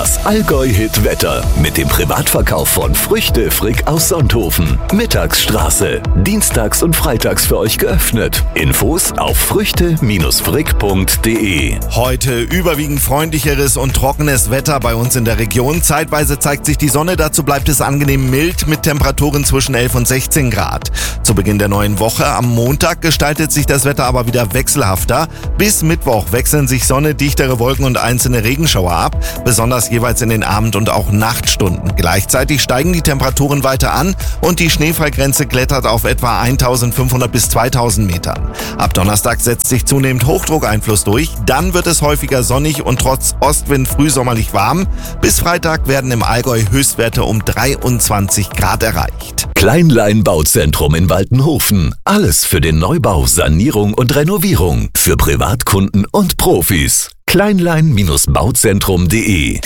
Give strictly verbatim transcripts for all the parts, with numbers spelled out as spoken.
Das Allgäu-Hit-Wetter mit dem Privatverkauf von Früchte Frick aus Sonthofen. Mittagsstraße. Dienstags und freitags für euch geöffnet. Infos auf früchte frick punkt de. Heute überwiegend freundlicheres und trockenes Wetter bei uns in der Region. Zeitweise zeigt sich die Sonne, dazu bleibt es angenehm mild mit Temperaturen zwischen elf und sechzehn Grad. Zu Beginn der neuen Woche am Montag gestaltet sich das Wetter aber wieder wechselhafter. Bis Mittwoch wechseln sich Sonne, dichtere Wolken und einzelne Regenschauer ab, besonders jeweils in den Abend- und auch Nachtstunden. Gleichzeitig steigen die Temperaturen weiter an und die Schneefallgrenze klettert auf etwa eintausendfünfhundert bis zweitausend Metern. Ab Donnerstag setzt sich zunehmend Hochdruckeinfluss durch, dann wird es häufiger sonnig und trotz Ostwind frühsommerlich warm. Bis Freitag werden im Allgäu Höchstwerte um dreiundzwanzig Grad erreicht. Kleinlein Bauzentrum in Waltenhofen. Alles für den Neubau, Sanierung und Renovierung. Für Privatkunden und Profis. kleinlein bauzentrum punkt de.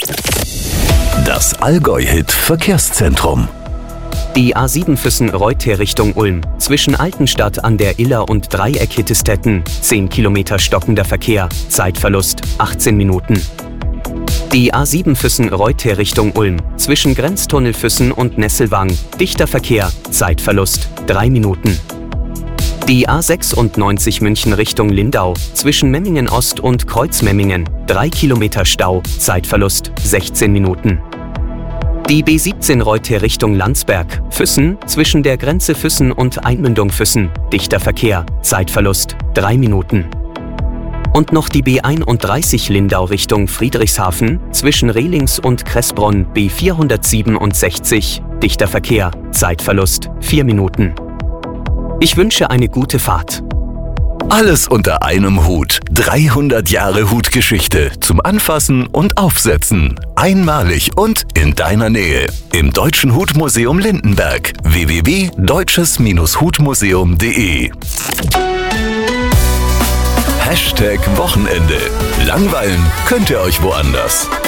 Das Allgäu-Hit Verkehrszentrum. Die A sieben Füssen-Reuter Richtung Ulm. Zwischen Altenstadt an der Iller und Dreieck-Hittestetten. zehn Kilometer stockender Verkehr. Zeitverlust achtzehn Minuten. Die A sieben Füssen-Reuter Richtung Ulm. Zwischen Grenztunnel Füssen und Nesselwang. Dichter Verkehr. Zeitverlust drei Minuten. Die A sechsundneunzig München Richtung Lindau. Zwischen Memmingen Ost und Kreuzmemmingen. drei Kilometer Stau. Zeitverlust sechzehn Minuten. Die B siebzehn Reuter Richtung Landsberg. Füssen. Zwischen der Grenze Füssen und Einmündung Füssen. Dichter Verkehr. Zeitverlust drei Minuten. Und noch die B einunddreißig Lindau Richtung Friedrichshafen, zwischen Rehlings und Kressbronn B vierhundertsiebenundsechzig, dichter Verkehr, Zeitverlust vier Minuten. Ich wünsche eine gute Fahrt. Alles unter einem Hut. dreihundert Jahre Hutgeschichte zum Anfassen und Aufsetzen. Einmalig und in deiner Nähe. Im Deutschen Hutmuseum Lindenberg. w w w punkt deutsches hutmuseum punkt de. Hashtag Wochenende. Langweilen könnt ihr euch woanders.